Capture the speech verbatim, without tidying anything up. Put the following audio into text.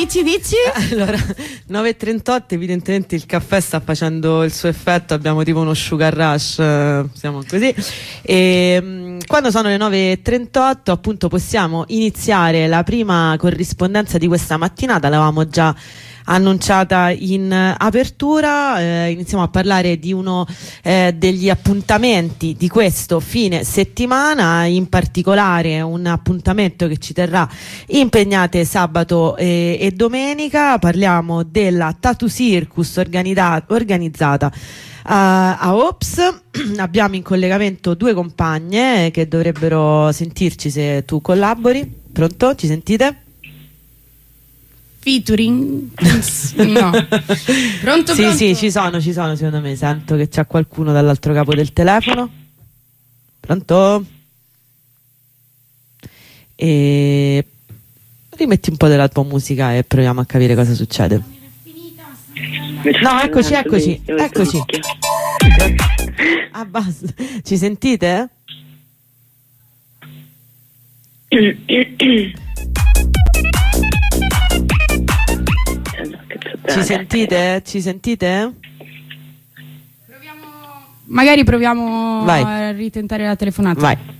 dici, dici? Allora, nove e trentotto, evidentemente il caffè sta facendo il suo effetto, abbiamo tipo uno sugar rush, eh, siamo così. E mh, quando sono le nove e trentotto, appunto, possiamo iniziare la prima corrispondenza di questa mattinata, l'avevamo già annunciata in apertura. Eh, iniziamo a parlare di uno eh, degli appuntamenti di questo fine settimana, in particolare un appuntamento che ci terrà impegnate sabato e, e domenica. Parliamo della Tattoo Circus organida- organizzata a, a Ops. Abbiamo in collegamento due compagne che dovrebbero sentirci se tu collabori. Pronto? Ci sentite? Featuring? No. Pronto, sì, pronto? sì, ci sono, ci sono, secondo me. Sento che c'è qualcuno dall'altro capo del telefono. Pronto? E rimetti un po' della tua musica e proviamo a capire cosa succede. No, eccoci, eccoci, eccoci. Ah, basta. Ci sentite? Ci sentite? Ci sentite? Proviamo... Magari proviamo Vai. a ritentare la telefonata. Vai.